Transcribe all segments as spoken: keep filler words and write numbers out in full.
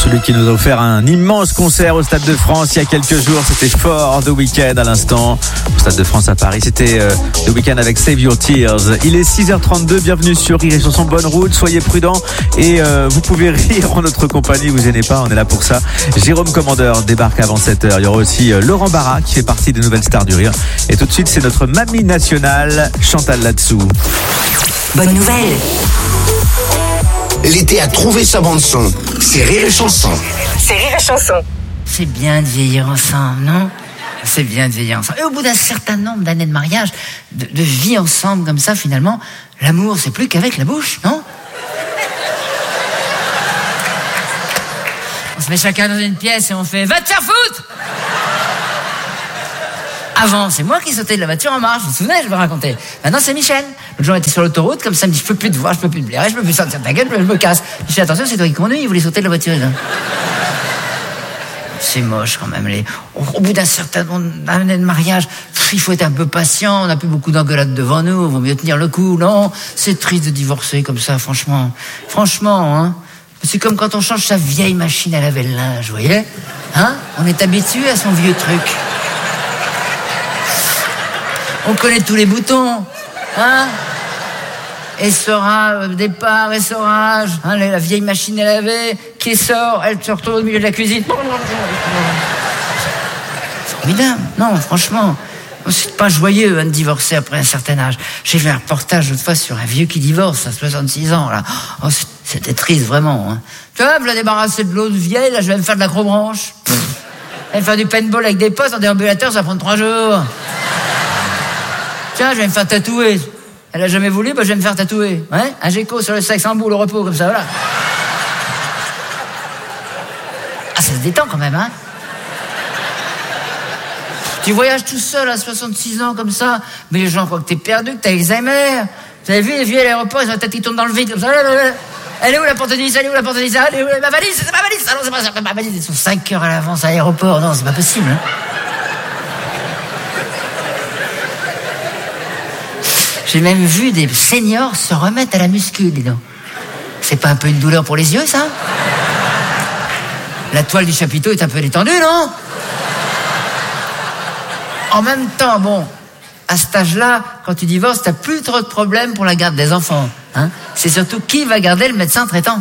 celui qui nous a offert un immense concert au Stade de France il y a quelques jours. C'était fort, The Weeknd à l'instant, au Stade de France à Paris. C'était euh, The Weeknd avec Save Your Tears. Il est six heures trente-deux, bienvenue sur Rire et Chanson, bonne route, soyez prudents et euh, vous pouvez rire en notre compagnie, vous gênez pas, on est là pour ça. Jérôme Commandeur débarque avant sept heures. Il y aura aussi euh, Laurent Barra qui fait partie des nouvelles stars du rire. Et tout de suite, c'est notre mamie nationale, Chantal Latsou. Bonne nouvelle. L'été a trouvé sa bande-son. C'est Rire et Chanson. C'est Rire et Chanson. C'est bien de vieillir ensemble, non ? C'est bien de vieillir ensemble. Et au bout d'un certain nombre d'années de mariage, de, de vie ensemble comme ça, finalement, l'amour, c'est plus qu'avec la bouche, non ? On se met chacun dans une pièce et on fait « Va te faire foutre !» Avant, c'est moi qui sautais de la voiture en marche, vous vous souvenez, je vais raconter. Maintenant, c'est Michel. L'autre jour, on était sur l'autoroute, comme ça, il me dit, je peux plus te voir, je peux plus te blairer, je peux plus sortir ta gueule, je me casse. Je dis, attention, c'est toi qui conduis, il voulait sauter de la voiture, là. C'est moche, quand même, les... Au, au bout d'un certain nombre d'années de mariage, pff, il faut être un peu patient, on n'a plus beaucoup d'engueulades devant nous, il vaut mieux tenir le coup, non? C'est triste de divorcer comme ça, franchement. Franchement, hein. C'est comme quand on change sa vieille machine à laver le linge, vous voyez? Hein? On est habitué à son vieux truc. On connaît tous les boutons, hein? Essorage, départ, essorage, hein, la vieille machine à laver, qui sort, elle se retrouve au milieu de la cuisine. Formidable, non, franchement, c'est pas joyeux hein, de divorcer après un certain âge. J'ai vu un reportage l'autre fois sur un vieux qui divorce à soixante-six ans, là. Oh, c'était triste, vraiment. Hein. Tu vois, je vais débarrasser de l'autre vieille, là, je vais me faire de l'acrobranche. Je vais me faire du paintball avec des potes en déambulateur, ça prend trois jours. Tiens, je vais me faire tatouer. Elle a jamais voulu, bah je vais me faire tatouer. Ouais, un géco sur le sexe en boule au repos, comme ça, voilà. Ah, ça se détend quand même, hein. Tu voyages tout seul à soixante-six ans, comme ça, mais les gens croient que t'es perdu, que t'as Alzheimer. Vous avez vu, les vieux à l'aéroport, ils ont la tête qui tourne dans le vide, comme ça. Elle est où la porte de Nice? Elle est où la porte de Nice? Elle est où ma valise? C'est ma valise! Ah non, c'est pas ça, ma valise. Ils sont cinq heures à l'avance à l'aéroport. Non, c'est pas possible, hein. J'ai même vu des seniors se remettre à la muscu, dis donc. C'est pas un peu une douleur pour les yeux, ça? La toile du chapiteau est un peu détendue, non? En même temps, bon, à cet âge-là, quand tu divorces, t'as plus trop de problèmes pour la garde des enfants. Hein? C'est surtout qui va garder le médecin traitant.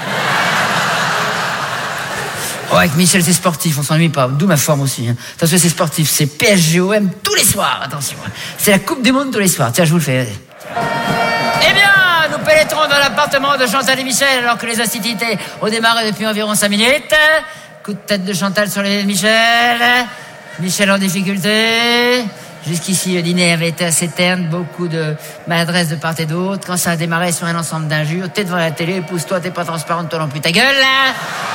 Oh, avec Michel, c'est sportif, on s'ennuie pas. D'où ma forme aussi. Hein. Attention, c'est sportif, c'est P S G O M tous les soirs, attention. C'est la Coupe du Monde tous les soirs. Tiens, je vous le fais, vas-y. Eh bien, nous pénétrons dans l'appartement de Chantal et Michel, alors que les hostilités ont démarré depuis environ cinq minutes. Coup de tête de Chantal sur les de Michel. Michel en difficulté. Jusqu'ici, le dîner avait été assez terne, beaucoup de maladresse de part et d'autre. Quand ça a démarré sur un ensemble d'injures, t'es devant la télé, pousse-toi, t'es pas transparente, toi non plus, ta gueule, là.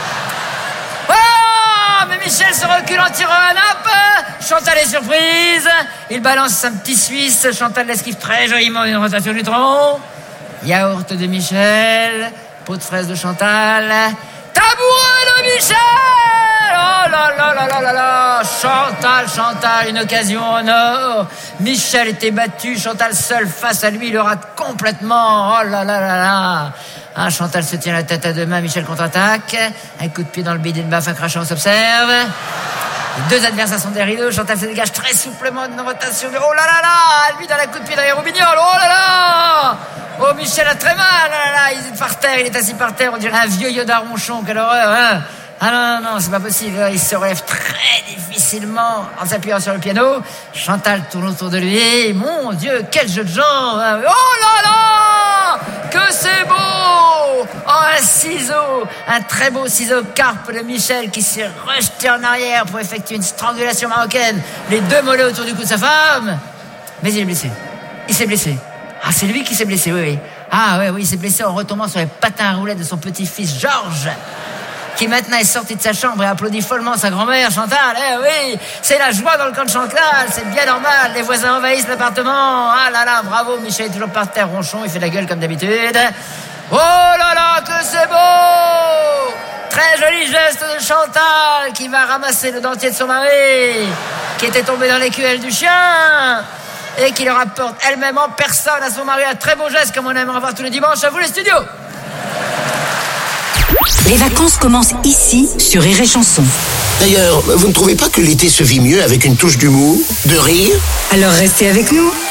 Mais Michel se recule en tirant un nappe. Chantal est surprise. Il balance un petit Suisse. Chantal l'esquive très joliment une rotation du tronc. Yaourt de Michel. Pot de fraise de Chantal. Tabouret de Michel. Oh là là là là là là. Chantal, Chantal, une occasion en or. Michel était battu. Chantal seule face à lui le rate complètement. Oh là là là là. Ah, Chantal se tient la tête à deux mains, Michel contre-attaque. Un coup de pied dans le bide de baffe, un crachant s'observe. Les deux adversaires sont derrière eux. Chantal se dégage très souplement d'une rotation. De... Oh là là là, lui dans la coup de pied derrière Roubignol. Oh là là. Oh, Michel a très mal. Oh là là, il est par terre, il est assis par terre. On dirait un vieux Yoda ronchon. Quelle horreur, hein. Ah non, non, non, c'est pas possible. Il se relève très difficilement en s'appuyant sur le piano. Chantal tourne autour de lui. Mon Dieu, quel jeu de jambes. Oh là là, que c'est beau. Oh, un ciseau, un très beau ciseau carpe de Michel qui s'est rejeté en arrière pour effectuer une strangulation marocaine. Les deux mollets autour du cou de sa femme. Mais il est blessé. Il s'est blessé. Ah, c'est lui qui s'est blessé, oui, oui. Ah, oui, oui, il s'est blessé en retombant sur les patins à roulettes de son petit-fils Georges, qui maintenant est sorti de sa chambre et applaudit follement sa grand-mère Chantal. Eh oui, c'est la joie dans le camp de Chantal, c'est bien normal. Les voisins envahissent l'appartement. Ah là là, bravo, Michel est toujours par terre ronchon, il fait la gueule comme d'habitude. Oh là là, que c'est beau! Très joli geste de Chantal qui va ramasser le dentier de son mari qui était tombé dans l'écuelle du chien et qui le rapporte elle-même en personne à son mari. Un très beau geste comme on aimerait voir tous les dimanches. À vous les studios. Les vacances commencent ici, sur Rire et Chanson. D'ailleurs, vous ne trouvez pas que l'été se vit mieux avec une touche d'humour, de rire? Alors restez avec nous.